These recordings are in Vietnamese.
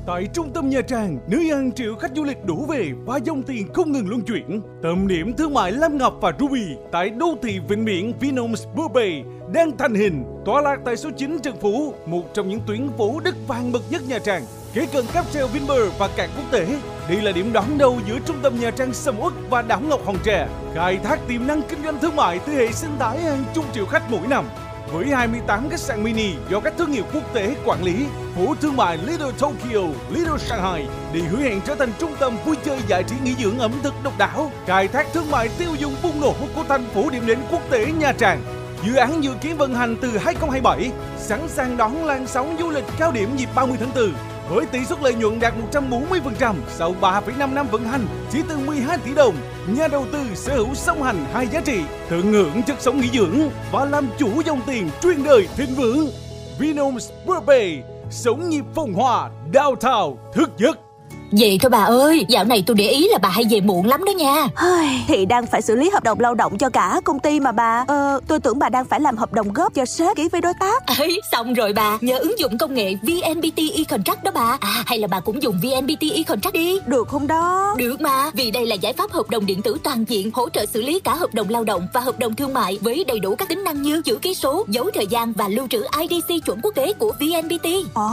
Tại trung tâm Nha Trang, nơi hàng triệu khách du lịch đổ về và dòng tiền không ngừng luân chuyển. Tâm điểm thương mại Lam Ngọc và Ruby tại đô thị Vịnh Biển Vinhomes Bay đang thành hình, tọa lạc tại số 9 Trần Phú, một trong những tuyến phố đất vàng bậc nhất Nha Trang, kế cận cáp treo Vinpearl và cảng quốc tế. Đây là điểm đón đầu giữa trung tâm Nha Trang sầm uất và đảo Ngọc Hòn Tre, khai thác tiềm năng kinh doanh thương mại từ hệ sinh thái hàng chục triệu khách mỗi năm. Với 28 khách sạn mini do các thương hiệu quốc tế quản lý, phố thương mại Little Tokyo, Little Shanghai để hứa hẹn trở thành trung tâm vui chơi giải trí nghỉ dưỡng ẩm thực độc đáo, khai thác thương mại tiêu dùng bùng nổ của thành phố điểm đến quốc tế Nha Trang. Dự án dự kiến vận hành từ 2027, sẵn sàng đón làn sóng du lịch cao điểm dịp 30 tháng 4. Với tỷ suất lợi nhuận đạt 140% sau 3,5 năm vận hành, chỉ từ 12 tỷ đồng, nhà đầu tư sở hữu song hành hai giá trị, tận hưởng chất sống nghỉ dưỡng và làm chủ dòng tiền truyền đời thịnh vượng. Vinhomes Bay, sống nhịp phong hoa, downtown thức giấc. Vậy thôi bà ơi, dạo này tôi để ý là bà hay về muộn lắm đó nha. Thì đang phải xử lý hợp đồng lao động cho cả công ty mà bà. Tôi tưởng bà đang phải làm hợp đồng góp cho sếp ký với đối tác. Ấy, xong rồi bà, nhờ ứng dụng công nghệ VNPT e-contract đó bà. Hay là bà cũng dùng VNPT e-contract đi. Được không đó? Được mà, vì đây là giải pháp hợp đồng điện tử toàn diện, hỗ trợ xử lý cả hợp đồng lao động và hợp đồng thương mại với đầy đủ các tính năng như chữ ký số, dấu thời gian và lưu trữ IDC chuẩn quốc tế của VNPT.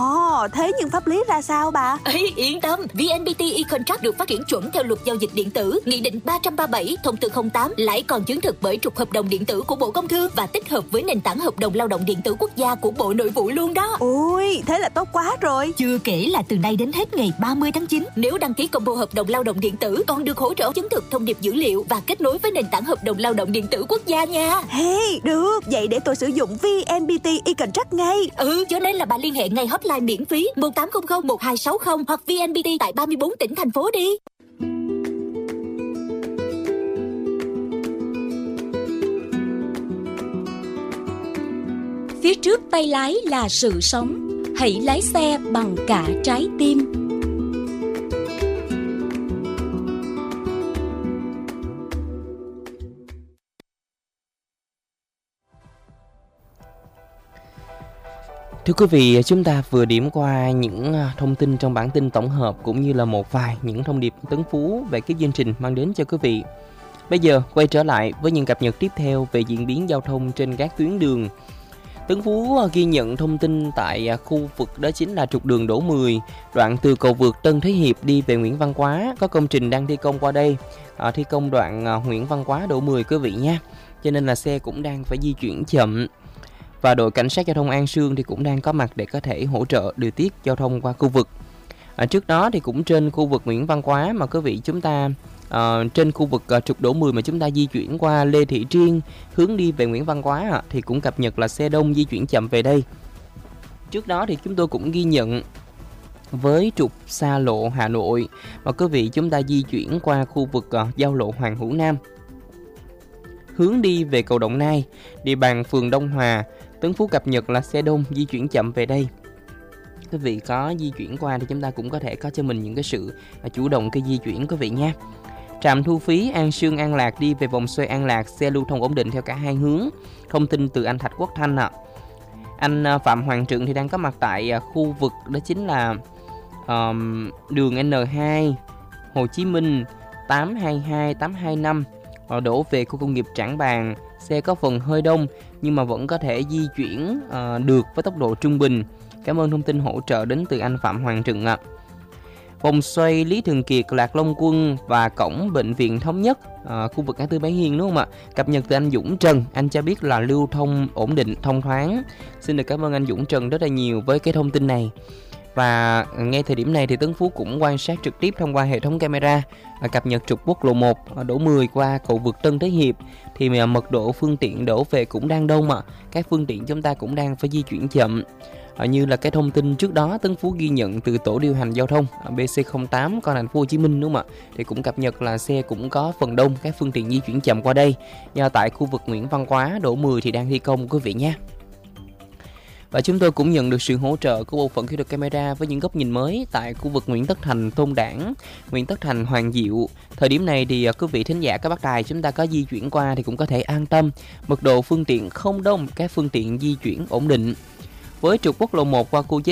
Thế nhưng pháp lý ra sao bà? Ấy, yên tâm, VNPT e-contract được phát triển chuẩn theo luật giao dịch điện tử, Nghị định 337, Thông tư 08, lại còn chứng thực bởi trục hợp đồng điện tử của Bộ Công Thương và tích hợp với nền tảng hợp đồng lao động điện tử quốc gia của Bộ Nội vụ luôn đó. Ôi, thế là tốt quá rồi. Chưa kể là từ nay đến hết ngày 30 tháng 9, nếu đăng ký combo hợp đồng lao động điện tử còn được hỗ trợ chứng thực thông điệp dữ liệu và kết nối với nền tảng hợp đồng lao động điện tử quốc gia nha. Được, vậy để tôi sử dụng VNPT e-contract ngay. Cho nên là bà liên hệ ngay hotline miễn phí 1800 1260 hoặc VNPT tại 34 tỉnh thành phố đi. Phía trước tay lái là sự sống, hãy lái xe bằng cả trái tim. Thưa quý vị, chúng ta vừa điểm qua những thông tin trong bản tin tổng hợp cũng như là một vài những thông điệp Tấn Phú về cái chương trình mang đến cho quý vị. Bây giờ quay trở lại với những cập nhật tiếp theo về diễn biến giao thông trên các tuyến đường. Tấn Phú ghi nhận thông tin tại khu vực đó chính là trục đường Đỗ 10, đoạn từ cầu vượt Tân Thế Hiệp đi về Nguyễn Văn Quá, có công trình đang thi công qua đây, thi công đoạn Nguyễn Văn Quá Đỗ 10 quý vị nha. Cho nên là xe cũng đang phải di chuyển chậm. Và đội cảnh sát giao thông An Sương thì cũng đang có mặt để có thể hỗ trợ điều tiết giao thông qua khu vực. Trước đó thì cũng trên khu vực Nguyễn Văn Quá mà quý vị chúng ta trên khu vực trục Đỗ 10 mà chúng ta di chuyển qua Lê Thị Triên hướng đi về Nguyễn Văn Quá thì cũng cập nhật là xe đông di chuyển chậm về đây. Trước đó thì chúng tôi cũng ghi nhận với trục xa lộ Hà Nội mà quý vị chúng ta di chuyển qua khu vực giao lộ Hoàng Hữu Nam hướng đi về cầu Đồng Nai, địa bàn phường Đông Hòa, Tấn Phú cập nhật là xe đông di chuyển chậm về đây. Quý vị có di chuyển qua thì chúng ta cũng có thể có cho mình những cái sự chủ động cái di chuyển quý vị nha. Trạm thu phí An Sương An Lạc đi về vòng xoay An Lạc, xe lưu thông ổn định theo cả hai hướng. Thông tin từ anh Thạch Quốc Thanh ạ. Anh Phạm Hoàng Trượng thì đang có mặt tại khu vực đó chính là đường N2 Hồ Chí Minh 822 825 đổ về khu công nghiệp Trảng Bàng. Xe có phần hơi đông nhưng mà vẫn có thể di chuyển được với tốc độ trung bình. Cảm ơn thông tin hỗ trợ đến từ anh Phạm Hoàng Trượng ạ. Vòng xoay Lý Thường Kiệt, Lạc Long Quân và cổng Bệnh viện Thống Nhất, khu vực ngã tư Bái Hiên đúng không ạ? Cập nhật từ anh Dũng Trần, anh cho biết là lưu thông ổn định, thông thoáng. Xin được cảm ơn anh Dũng Trần rất là nhiều với cái thông tin này. Và ngay thời điểm này thì Tấn Phú cũng quan sát trực tiếp thông qua hệ thống camera cập nhật trục quốc lộ 1 Đỗ 10 qua cầu vượt Tân Thế Hiệp thì mật độ phương tiện đổ về cũng đang đông ạ. Các phương tiện chúng ta cũng đang phải di chuyển chậm. Như là cái thông tin trước đó Tấn Phú ghi nhận từ tổ điều hành giao thông BC08 còn thành phố Hồ Chí Minh đúng không ạ? Thì cũng cập nhật là xe cũng có phần đông, các phương tiện di chuyển chậm qua đây. Do tại khu vực Nguyễn Văn Quá Đỗ 10 thì đang thi công quý vị nha. Và chúng tôi cũng nhận được sự hỗ trợ của bộ phận kỹ thuật camera với những góc nhìn mới tại khu vực Nguyễn Tất Thành, Tôn Đản, Nguyễn Tất Thành, Hoàng Diệu. Thời điểm này thì quý vị thính giả các bác đài chúng ta có di chuyển qua thì cũng có thể an tâm. Mật độ phương tiện không đông, các phương tiện di chuyển ổn định. Với trục quốc lộ 1 qua khu chế